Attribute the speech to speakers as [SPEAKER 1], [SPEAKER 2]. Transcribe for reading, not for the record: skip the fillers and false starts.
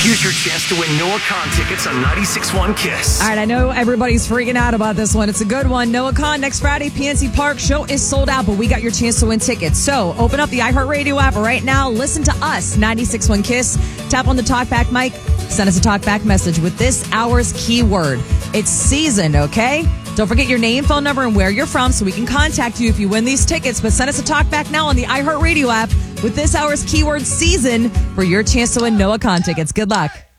[SPEAKER 1] Here's your chance to win Noah Khan tickets on 96.1 Kiss.
[SPEAKER 2] All right, I know everybody's freaking out about this one. It's a good one. Noah Khan next Friday, PNC Park. Show is sold out, but we got your chance to win tickets. So open up the iHeartRadio app right now. Listen to us, 96.1 Kiss. Tap on the talkback mic. Send us a talkback message with this hour's keyword. It's season, okay? Don't forget your name, phone number, and where you're from so we can contact you if you win these tickets. But send us a talkback now on the iHeartRadio app with this hour's keyword season for your chance to win Noah Khan tickets. Good luck.